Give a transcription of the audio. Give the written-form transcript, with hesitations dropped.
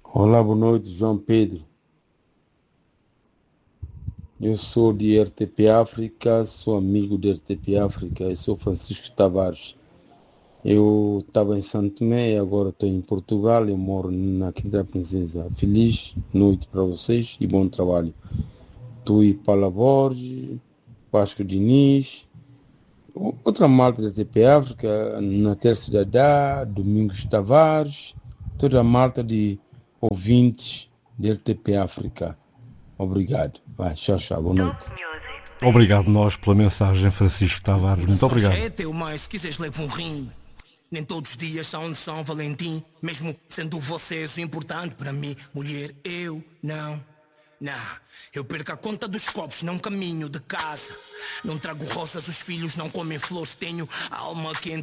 Olá, boa noite, João Pedro. Eu sou de RTP África, sou amigo de RTP África, eu sou Francisco Tavares. Eu estava em Santo Tomé e agora estou em Portugal, eu moro na Quinta da Princesa. Feliz noite para vocês e bom trabalho. Tu e Paula Borges, Vasco Diniz, outra malta da RTP África, na Terça Dadá, Domingos Tavares, toda a malta de ouvintes de RTP África. Obrigado. Vai, tchau, tchau. Boa noite. Obrigado nós pela mensagem, Francisco Tavares. Muito Já obrigado. é teu, mas se quiseres leva um rim. Nem todos os dias são de São Valentim. Mesmo sendo vocês o importante para mim. Mulher, eu não. Eu perco a conta dos copos, não caminho de casa. Não trago rosas, os filhos não comem flores. Tenho a alma quente.